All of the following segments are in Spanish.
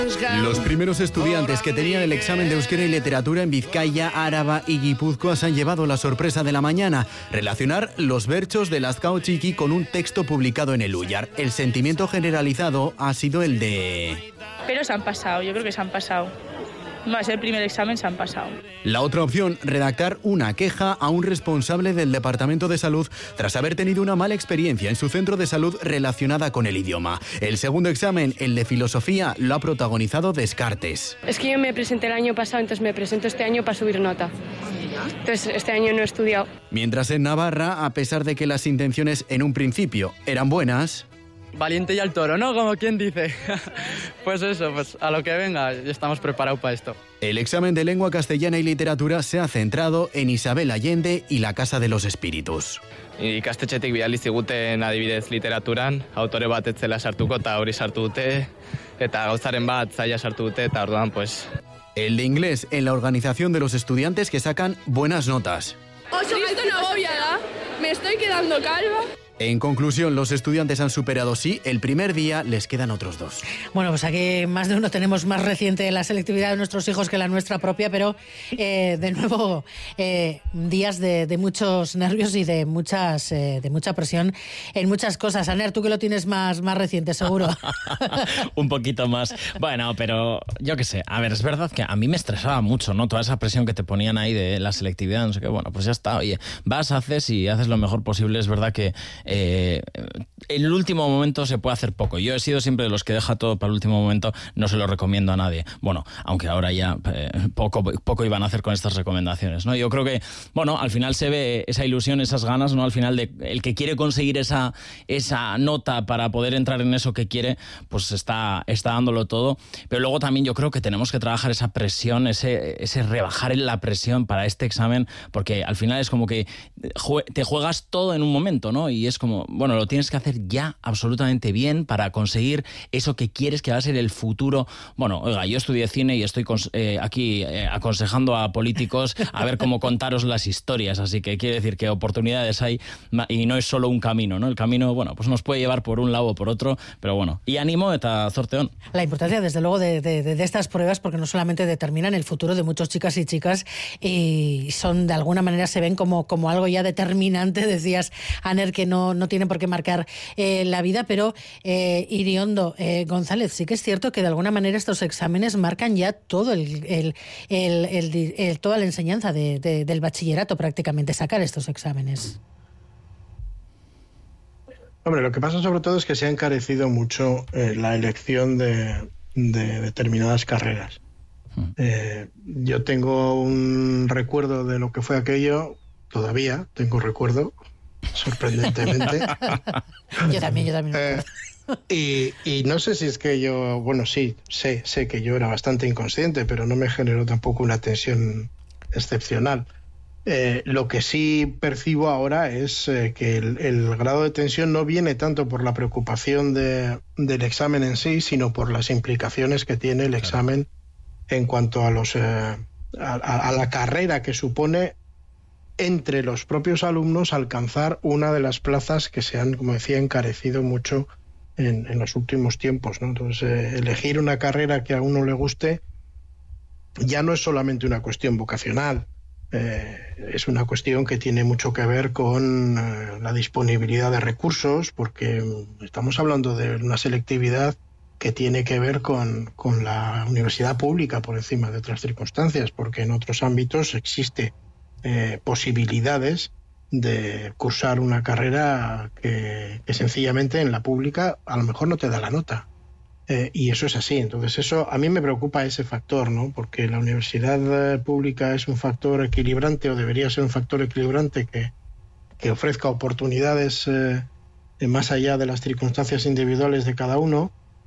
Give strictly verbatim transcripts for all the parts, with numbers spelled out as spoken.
Los primeros estudiantes que tenían el examen de euskera y literatura en Vizcaya, Áraba y Guipúzcoa se han llevado la sorpresa de la mañana: relacionar los berchos de Lazkao Txiki con un texto publicado en el Uyar. El sentimiento generalizado ha sido el de... Pero se han pasado, yo creo que se han pasado. No es el primer examen, se han pasado. La otra opción, redactar una queja a un responsable del Departamento de Salud tras haber tenido una mala experiencia en su centro de salud relacionada con el idioma. El segundo examen, el de filosofía, lo ha protagonizado Descartes. Es que yo me presenté el año pasado, entonces me presento este año para subir nota. Entonces este año no he estudiado. Mientras en Navarra, a pesar de que las intenciones en un principio eran buenas... Valiente y al toro, ¿no? Como quien dice. Pues eso, pues a lo que venga, ya estamos preparados para esto. El examen de lengua castellana y literatura se ha centrado en Isabel Allende y la Casa de los Espíritus. Ikastetxetik bidali ziguten adibidez literaturan, autore bat ez zela sartuko eta hori sartu dute, eta gauzaren bat zaila sartu dute, eta orduan, pues... El de inglés en la organización de los estudiantes que sacan buenas notas. Oso gaizto nago da, me estoy quedando calva. En conclusión, los estudiantes han superado sí el primer día, les quedan otros dos. Bueno, pues aquí más de uno tenemos más reciente la selectividad de nuestros hijos que la nuestra propia, pero eh, de nuevo eh, días de, de muchos nervios y de muchas eh, de mucha presión en muchas cosas. Aner, tú que lo tienes más, más reciente, seguro. Un poquito más. Bueno, pero yo qué sé. A ver, es verdad que a mí me estresaba mucho, ¿no? Toda esa presión que te ponían ahí de la selectividad, no sé qué. Bueno, pues ya está. Oye, vas, haces y haces lo mejor posible. Es verdad que Eh, en el último momento se puede hacer poco. Yo he sido siempre de los que deja todo para el último momento, no se lo recomiendo a nadie. Bueno, aunque ahora ya eh, poco, poco iban a hacer con estas recomendaciones, ¿no? Yo creo que, bueno, al final se ve esa ilusión, esas ganas, ¿no? Al final de el que quiere conseguir esa, esa nota para poder entrar en eso que quiere, pues está, está dándolo todo. Pero luego también yo creo que tenemos que trabajar esa presión, ese, ese rebajar en la presión para este examen, porque al final es como que te juegas todo en un momento, ¿no? Y es como, bueno, lo tienes que hacer ya absolutamente bien para conseguir eso que quieres que va a ser el futuro. Bueno, oiga, yo estudié cine y estoy eh, aquí eh, aconsejando a políticos a ver cómo contaros las historias, así que quiere decir que oportunidades hay y no es solo un camino, ¿no? El camino, bueno, pues nos puede llevar por un lado o por otro, pero bueno, y ánimo eta zorteón. La importancia, desde luego, de, de, de estas pruebas, porque no solamente determinan el futuro de muchas chicas y chicas, y son, de alguna manera, se ven como, como algo ya determinante. Decías, Aner, que no no tienen por qué marcar eh, la vida, pero eh, Iriondo eh, González, sí que es cierto que de alguna manera estos exámenes marcan ya todo el, el, el, el, el toda la enseñanza de, de, del bachillerato, prácticamente, sacar estos exámenes. Hombre, lo que pasa sobre todo es que se ha encarecido mucho eh, la elección de, de determinadas carreras. Eh, yo tengo un recuerdo de lo que fue aquello, todavía tengo recuerdo, sorprendentemente. Yo también, yo también. Eh, y, y no sé si es que yo, bueno, sí, sé, sé que yo era bastante inconsciente, pero no me generó tampoco una tensión excepcional. Eh, lo que sí percibo ahora es eh, que el, el grado de tensión no viene tanto por la preocupación de, del examen en sí, sino por las implicaciones que tiene el examen en cuanto a los eh, a, a la carrera que supone entre los propios alumnos alcanzar una de las plazas que se han, como decía, encarecido mucho en, en los últimos tiempos, ¿no? Entonces, eh, elegir una carrera que a uno le guste ya no es solamente una cuestión vocacional, eh, es una cuestión que tiene mucho que ver con eh, la disponibilidad de recursos, porque estamos hablando de una selectividad que tiene que ver con, con la universidad pública por encima de otras circunstancias, porque en otros ámbitos existe Eh, posibilidades de cursar una carrera que, que sencillamente en la pública a lo mejor no te da la nota, eh, y eso es así. Entonces eso a mí me preocupa, ese factor, ¿no? Porque la universidad pública es un factor equilibrante, o debería ser un factor equilibrante que, que ofrezca oportunidades eh, más allá de las circunstancias individuales de cada uno,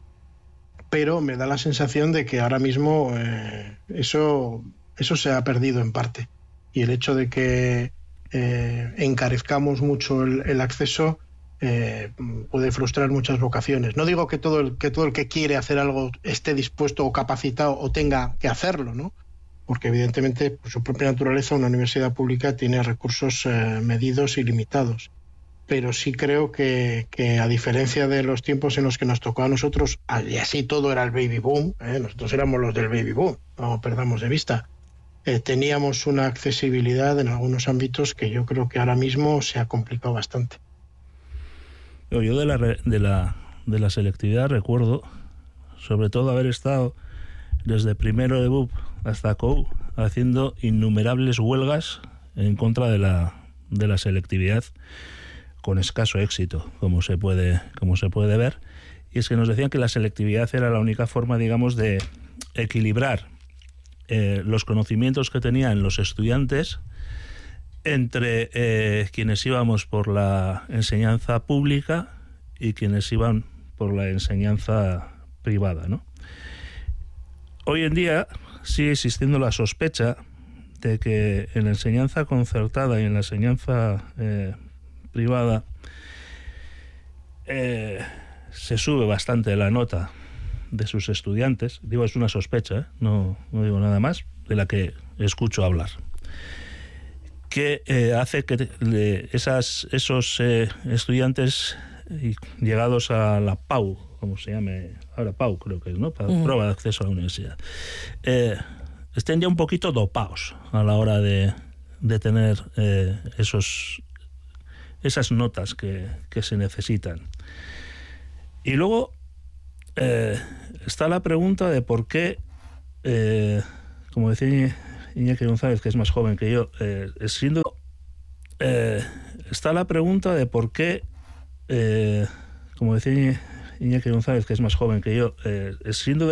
pero me da la sensación de que ahora mismo eh, eso, eso se ha perdido en parte. Y el hecho de que eh, encarezcamos mucho el, el acceso eh, puede frustrar muchas vocaciones. No digo que todo, el, que todo el que quiere hacer algo esté dispuesto o capacitado o tenga que hacerlo, ¿no? Porque evidentemente, por su propia naturaleza, una universidad pública tiene recursos eh, medidos y limitados. pero sí creo que, que a diferencia de los tiempos en los que nos tocó a nosotros, y así todo era el baby boom, ¿eh? Nosotros éramos los del baby boom, no perdamos de vista, eh, teníamos una accesibilidad en algunos ámbitos que yo creo que ahora mismo se ha complicado bastante. Yo de la, de la, de la selectividad recuerdo, sobre todo haber estado desde primero de B U P hasta C O U haciendo innumerables huelgas en contra de la, de la selectividad, con escaso éxito, como se puede, como se puede ver. Y es que nos decían que la selectividad era la única forma, digamos, de equilibrar eh, los conocimientos que tenían los estudiantes entre eh, quienes íbamos por la enseñanza pública y quienes iban por la enseñanza privada, ¿no? Hoy en día sigue existiendo la sospecha de que en la enseñanza concertada y en la enseñanza eh, privada eh, se sube bastante la nota de sus estudiantes. Digo, es una sospecha, ¿eh? no, no digo nada más, de la que escucho hablar, que eh, hace que le, esas, esos eh, estudiantes llegados a la P A U, como se llame ahora, P A U creo que es, ¿no? Para uh-huh. Prueba de acceso a la universidad, eh, estén ya un poquito dopados a la hora de, de tener eh, esos, esas notas que, que se necesitan. Y luego eh, está la pregunta de por qué, eh, como decía Iñaki González, que es más joven que yo, eh, siendo, eh, está la pregunta de por qué, eh, como decía Iñaki González, que es más joven que yo, eh, siendo